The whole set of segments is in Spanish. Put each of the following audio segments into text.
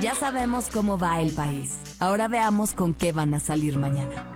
Ya sabemos cómo va el país. Ahora veamos con qué van a salir mañana.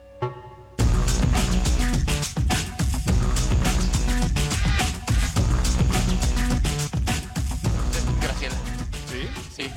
Graciela. ¿Sí? Sí.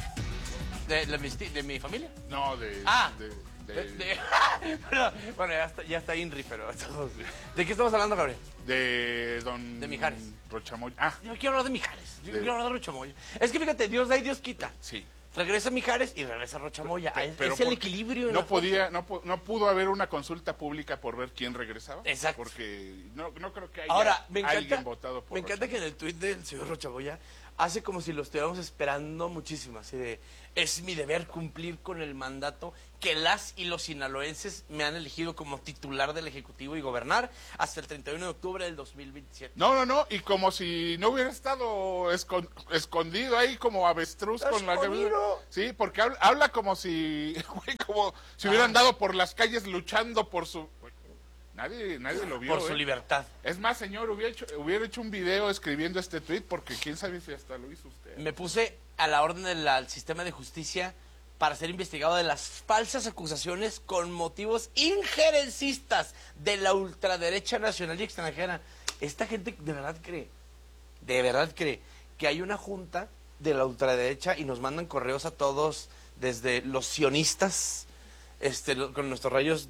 ¿De mi familia? No, de... Ah. de Bueno, ya está Inri, pero... ¿De qué estamos hablando, Gabriel? De Mijares. Rochamoya. Ah, Yo quiero hablar de Mijares. Yo quiero hablar de Rochamoya. Es que fíjate, Dios da y Dios quita. sí. Regresa Mijares y regresa Rochamoya. Pero Es el por- equilibrio. en No la podía, no pudo haber una consulta pública por ver quién regresaba. Exacto. Porque no creo que haya Ahora, alguien votado por me encanta que en el tuit del señor Rochamoya hace como si lo estuviéramos esperando muchísimo, así de, es mi deber cumplir con el mandato que las y los sinaloenses me han elegido como titular del Ejecutivo y gobernar hasta el 31 de octubre del 2027. No, y como si no hubiera estado escondido ahí como avestruz con la Escondido. Sí, porque habla como si, güey, como si hubieran dado por las calles luchando por su... Nadie lo vio. Por su libertad. Es más, señor, hubiera hecho un video escribiendo este tweet porque quién sabe si hasta lo hizo usted. Me puse a la orden del sistema de justicia para ser investigado de las falsas acusaciones con motivos injerencistas de la ultraderecha nacional y extranjera. Esta gente de verdad cree que hay una junta de la ultraderecha y nos mandan correos a todos desde los sionistas con nuestros rayos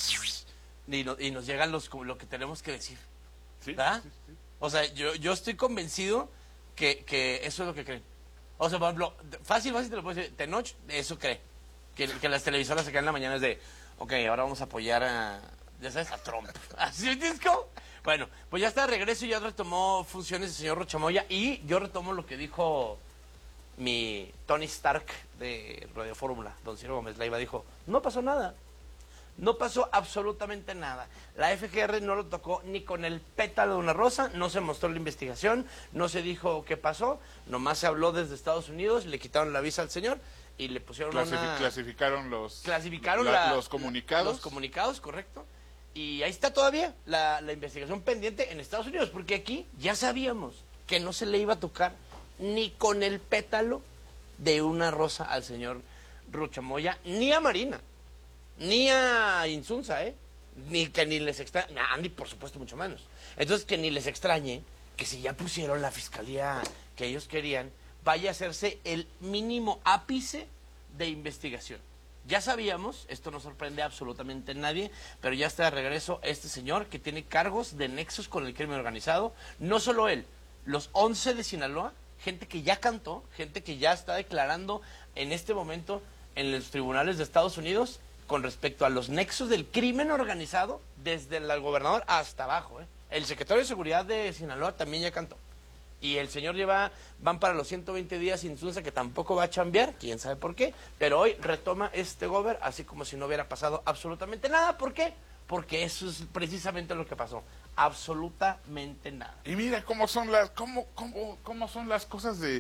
y nos llegan lo que tenemos que decir. ¿Sí? ¿Verdad? Sí. O sea, yo estoy convencido que eso es lo que creen. O sea, por ejemplo, fácil te lo puedo decir, Tenoch, eso cree. Que las televisoras se quedan en la mañana es de, ok, ahora vamos a apoyar a, ya sabes, a Trump. ¿Así es, disco? Bueno, pues ya está de regreso y ya retomó funciones el señor Rochamoya y yo retomo lo que dijo mi Tony Stark de Radio Fórmula, don Ciro Gómez Leiva, dijo, no pasó nada. No pasó absolutamente nada. La FGR no lo tocó ni con el pétalo de una rosa, no se mostró la investigación, no se dijo qué pasó, nomás se habló desde Estados Unidos, le quitaron la visa al señor y le pusieron Clasificaron los comunicados. Los comunicados, correcto. Y ahí está todavía la investigación pendiente en Estados Unidos, porque aquí ya sabíamos que no se le iba a tocar ni con el pétalo de una rosa al señor Rochamoya, ni a Marina. Ni a Insunza, ni que ni les extrañe, a Andy por supuesto mucho menos. Entonces que ni les extrañe que si ya pusieron la fiscalía que ellos querían, vaya a hacerse el mínimo ápice de investigación. Ya sabíamos, esto no sorprende a absolutamente nadie, pero ya está de regreso este señor que tiene cargos de nexos con el crimen organizado. No solo él, los 11 de Sinaloa, gente que ya cantó, gente que ya está declarando en este momento en los tribunales de Estados Unidos con respecto a los nexos del crimen organizado, desde el gobernador hasta abajo. El secretario de Seguridad de Sinaloa también ya cantó. Y el señor van para los 120 días sin Insunza, que tampoco va a chambear, quién sabe por qué, pero hoy retoma este gober, así como si no hubiera pasado absolutamente nada. ¿Por qué? Porque eso es precisamente lo que pasó. Absolutamente nada. Y mira cómo son cómo son las cosas de...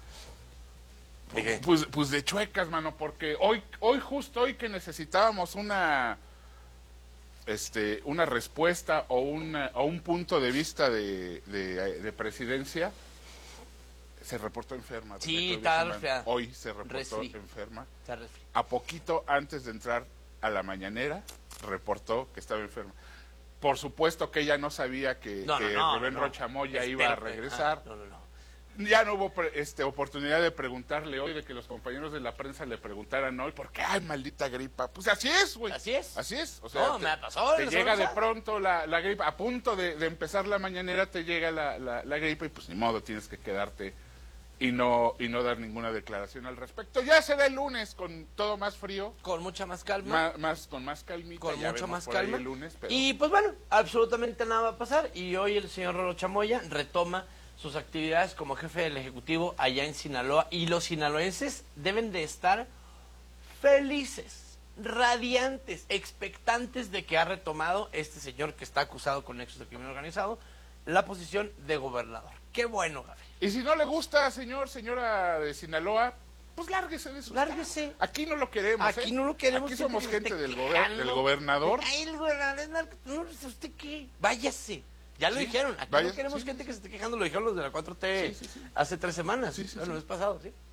¿De qué? Pues de chuecas, mano, porque justo hoy que necesitábamos una respuesta o un punto de vista de presidencia, se reportó enferma. Sí, está resfriada. Hoy se reportó enferma. Está resfriada. A poquito antes de entrar a la mañanera, reportó que estaba enferma. Por supuesto que ella no sabía que Rubén Rochamoya iba a regresar. No. Ya no hubo oportunidad de preguntarle hoy, de que los compañeros de la prensa le preguntaran hoy, ¿por qué? ¡Ay, maldita gripa! Pues así es, güey. Así es. O sea, me pasó. te llega de pronto la gripa, a punto de empezar la mañanera te llega la gripa y pues ni modo, tienes que quedarte y no dar ninguna declaración al respecto. Ya será el lunes con todo más frío. Con mucha más calma. Con más calmita. Con ya mucho vemos más por ahí calma. el lunes, pero... Y pues bueno, absolutamente nada va a pasar. Y hoy el señor Rochamoya retoma sus actividades como jefe del Ejecutivo allá en Sinaloa. Y los sinaloenses deben de estar felices, radiantes, expectantes de que ha retomado este señor que está acusado con nexos de crimen organizado la posición de gobernador. Qué bueno, Gabriel. Y si no le gusta, señora de Sinaloa, pues lárguese de eso. Lárguese. Aquí no lo queremos. Aquí no lo queremos. Aquí somos gente del quejando. gobernador. Ay, el gobernador, no, ¿usted qué? Váyase. Ya lo dijeron. Aquí no queremos gente que se esté quejando. Lo dijeron los de la 4T hace 3 semanas. El mes pasado, ¿sí?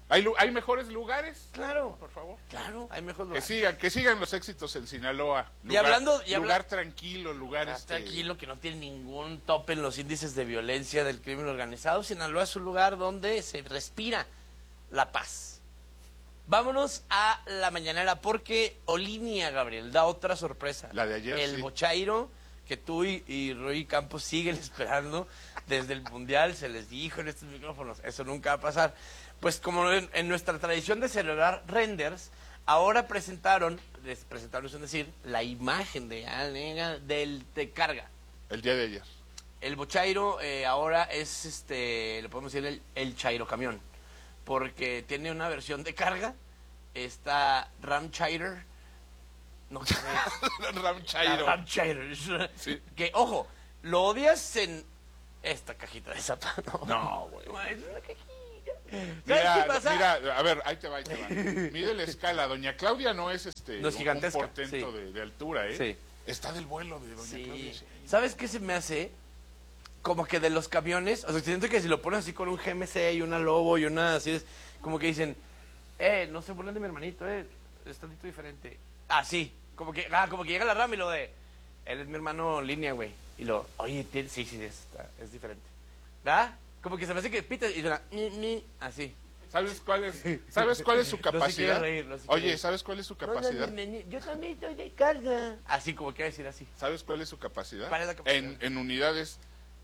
¿Hay mejores lugares? Claro, Por favor. claro, hay mejor lugar. Que sigan los éxitos en Sinaloa. Lugar tranquilo, lugar tranquilo, que no tiene ningún tope en los índices de violencia del crimen organizado. Sinaloa es un lugar donde se respira la paz. Vámonos a la mañanera porque Olinia, Gabriel, da otra sorpresa. La de ayer, El sí. Bochairo, que tú y Roy Campos siguen esperando desde el Mundial, se les dijo en estos micrófonos, eso nunca va a pasar. Pues como en nuestra tradición de celebrar renders, ahora presentaron, es decir, la imagen del te carga. El día de ayer. El Bochairo ahora es, le podemos decir el Chairo camión, porque tiene una versión de carga, está Ram Chairo, no sé, Ram Chairo. Ram Chairo, Sí. que ojo, lo odias en esta cajita de zapatos. No, güey. Es una cajita. ¿Sabes Mira, qué pasa? mira, a ver, ahí te va. Mide la escala. Doña Claudia no es No es gigantesca, un portento sí. de altura, ¿eh? Sí. Está del vuelo de Doña Sí. Claudia. Sí. ¿Sabes qué se me hace? Como que de los camiones, o sea, siento que si lo pones así con un GMC y una Lobo y una así, es como que dicen, no se burlen de mi hermanito, es tantito diferente. Así, como que llega la rama y lo de, él es mi hermano línea, güey. Y lo, oye, sí, es diferente. ¿Verdad? Como que se me hace que pitas y suena, así. ¿Sabes cuál es su capacidad? Oye, ¿sabes cuál es su capacidad? Yo también estoy de carga. Así, como que decir así. ¿Sabes cuál es su capacidad? ¿Cuál es la capacidad? En unidades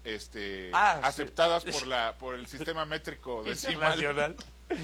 aceptadas por el sistema métrico decimal. Internacional.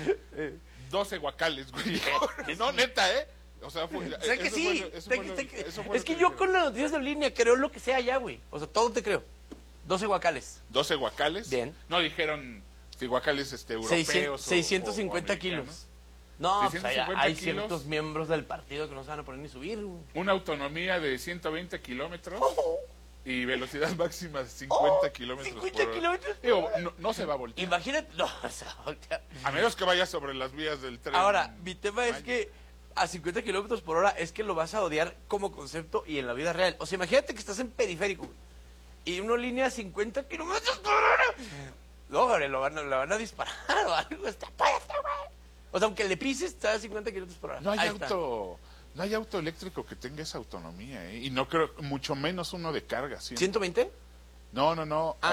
12 guacales, güey. No, neta, ¿eh? O sea, Sé que sí. Es que yo con las noticias de línea creo lo que sea ya, güey. O sea, todo te creo. 12 guacales. 12 guacales. Bien. No dijeron si guacales europeos 650 o kilos. No, pues 650 hay kilos. ciertos miembros del partido que no se van a poner ni subir. Güey. Una autonomía de 120 kilómetros y velocidad máxima de 50 kilómetros 50 por hora. kilómetros. Digo, no se va a voltear. Imagínate, no, o sea, voltea. A menos que vaya sobre las vías del tren. Ahora, mi tema es que a 50 kilómetros por hora es que lo vas a odiar como concepto y en la vida real. O sea, imagínate que estás en periférico, güey, y una línea a 50 kilómetros por hora. No, Gabriel, la van a disparar o algo. Güey. O sea, aunque le pises, está a 50 kilómetros por hora. No hay Ahí está. no hay auto eléctrico que tenga esa autonomía, ¿eh? Y no creo, mucho menos uno de carga. ¿Sí? ¿120? No. Ah.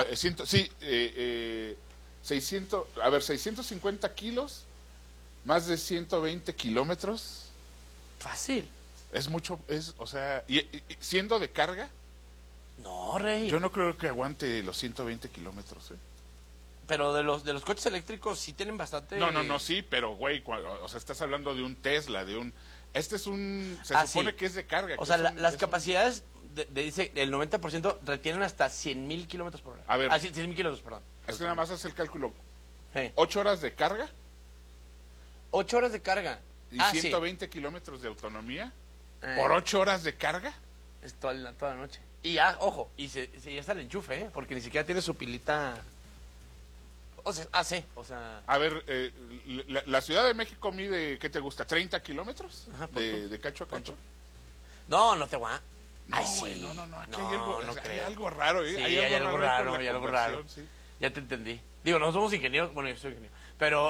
650 kilos, más de 120 kilómetros. Fácil. Es mucho, o sea, y siendo de carga, No, rey. yo no creo que aguante los 120 kilómetros, ¿eh? Pero de los coches eléctricos sí tienen bastante... No, sí, pero güey, o sea, estás hablando de un Tesla, se supone sí. que es de carga. O sea, las capacidades, dice, el 90% retienen hasta 100,000 kilómetros por hora. A ver. 100,000 kilómetros, perdón. Es que nada más hace el cálculo. Sí. 8 horas de carga 8 horas de carga. y Sí. 120 kilómetros de autonomía Eh, por 8 horas de carga. Es toda la noche. Y ya, ojo, y ya está el enchufe, ¿eh? Porque ni siquiera tiene su pilita... O sea, AC, o sea... A ver, la Ciudad de México mide, ¿qué te gusta? ¿30 kilómetros? Ajá, ¿por qué? De cacho a cacho. No te va. No, Ay, güey, sí. no, aquí No, hay algo, no hay creo. algo raro, ¿eh? Sí, hay algo raro, con la hay algo conversión, raro. sí. Ya te entendí. Digo, no somos ingenieros, bueno, yo soy ingeniero. Pero,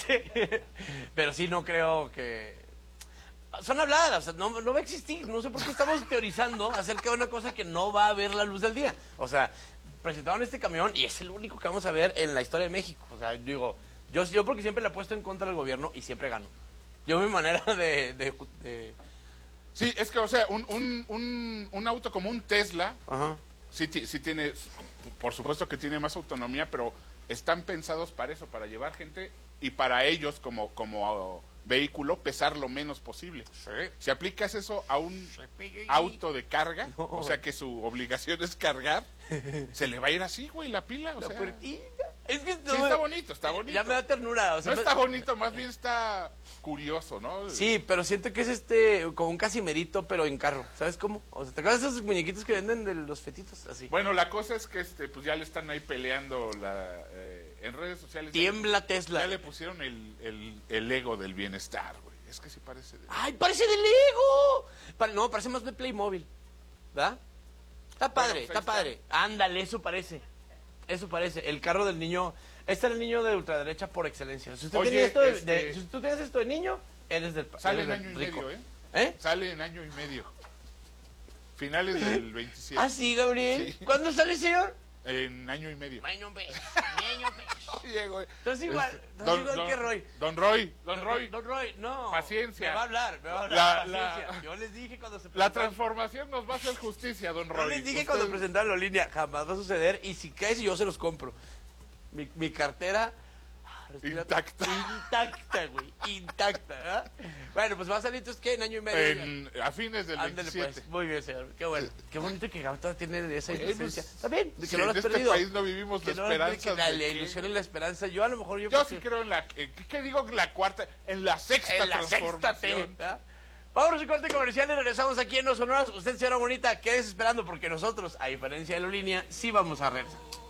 pero sí no creo que... Son habladas, o sea, no va a existir. No sé por qué estamos teorizando acerca de una cosa que no va a ver la luz del día. O sea, presentaron este camión y es el único que vamos a ver en la historia de México. O sea, digo, yo porque siempre le apuesto en contra del gobierno y siempre gano. Yo mi manera de... Sí, es que, o sea, un auto como un Tesla, Ajá. sí tiene, por supuesto que tiene más autonomía, pero están pensados para eso, para llevar gente y para ellos como vehículo pesar lo menos posible. Sí. Si aplicas eso a un auto de carga, No. o sea que su obligación es cargar, se le va a ir así, güey, la pila. O La sea, puertita. Es que sí, está bonito, está bonito. Ya me da ternura. O sea, No está bonito, más bien está curioso, ¿no? Sí, pero siento que es como un casimerito, pero en carro. ¿Sabes cómo? O sea, ¿te acuerdas de esos muñequitos que venden de los fetitos? Así. Bueno, la cosa es que pues ya le están ahí peleando en redes sociales. Tiembla Tesla. Ya le pusieron el ego del bienestar, güey. Es que sí parece ¡Ay, parece de Lego! No, parece más de Playmobil. ¿Verdad? Está padre, Bueno, pues está padre. Ándale, eso parece. Eso parece. El carro del niño. Este era el niño de ultraderecha por excelencia. Si usted, Oye, tenía esto si tú tienes esto de niño, eres del Sale eres en del año y rico. medio, ¿eh? ¿Eh? Sale en año y medio. Finales del 27. ¿Ah, sí, Gabriel? Sí. ¿Cuándo sale, señor? En año y medio. Año y medio. Llego, Entonces igual, que Roy. Don Roy. Don Roy, no. Paciencia. Me va a hablar. Paciencia. Yo les dije cuando se La presentaron- transformación nos va a hacer justicia, don Yo Roy. les dije Usted- cuando presentaron la línea, jamás va a suceder. Y si caes, yo se los compro. Mi cartera. respira- Intacta. Intacta, güey. Intacta. ¿Eh? Bueno, pues va a salir entonces, ¿qué? En año y medio. a fines del Ándale, 27. pues. Muy bien, señor. Qué bueno. Qué bonito que Gabo todavía tiene esa Pues, inocencia. Está bien, que si no lo en has este perdido. país no vivimos Que la no lo has perdido, esperanza que la de que- ilusión y la esperanza. Yo a lo mejor Yo sí creo en la... ¿Qué digo? La cuarta... En la sexta en la sexta T. transformación. ¿verdad? Vamos a un corte comercial y regresamos aquí en Los Sonoros. Usted, señora bonita, quédese esperando porque nosotros, a diferencia de la línea, sí vamos a regresar.